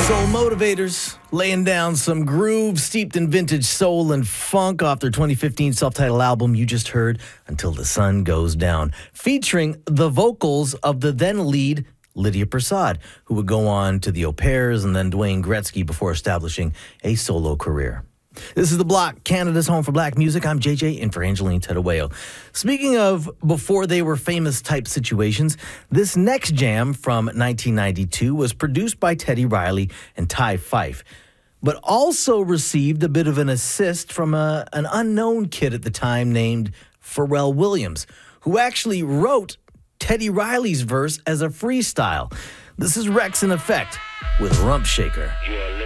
Soul Motivators laying down some groove steeped in vintage soul and funk off their 2015 self-titled album you just heard, Until the Sun Goes Down, featuring the vocals of the then lead Lydia Prasad, who would go on to the Au Pairs and then Dwayne Gretzky before establishing a solo career. This is The Block, Canada's home for black music. I'm JJ, in for Angeline Tedawayo. Speaking of before they were famous type situations, this next jam from 1992 was produced by Teddy Riley and Ty Fife, but also received a bit of an assist from an unknown kid at the time named Pharrell Williams, who actually wrote Teddy Riley's verse as a freestyle. This is Rex in Effect with Rump Shaker.